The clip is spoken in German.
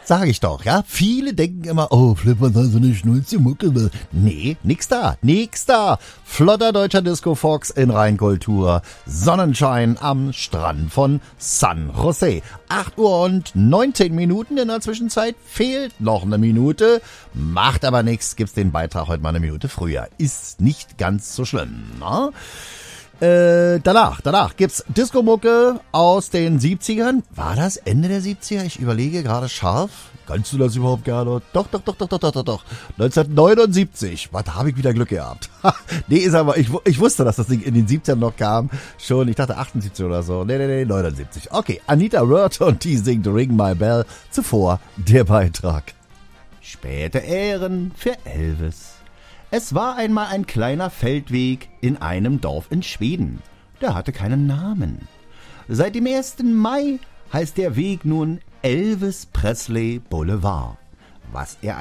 Sag ich doch, ja. Viele denken immer, oh, Flipper, da so eine Schnulze-Mucke. Nee, nix da. Flotter deutscher Disco-Fox in Reinkultur. Sonnenschein am Strand von San Jose. 8 Uhr und 19 Minuten. In der Zwischenzeit fehlt noch eine Minute. Macht aber nichts. Gibt's den Beitrag heute mal eine Minute früher. Ist nicht ganz so schlimm, ne? Danach gibt's Disco-Mucke aus den 70ern. War das Ende der 70er? Ich überlege gerade scharf. Kannst du das überhaupt gar nicht? Doch. 1979. Was, da habe ich wieder Glück gehabt. Nee, ist aber, ich wusste, dass das Ding in den 70ern noch kam. Schon, ich dachte 78 oder so. Nee, 79. Okay, Anita Wörth und die singt Ring My Bell. Zuvor der Beitrag. Späte Ehren für Elvis. Es war einmal ein kleiner Feldweg in einem Dorf in Schweden. Der hatte keinen Namen. Seit dem 1. Mai heißt der Weg nun Elvis Presley Boulevard. Was er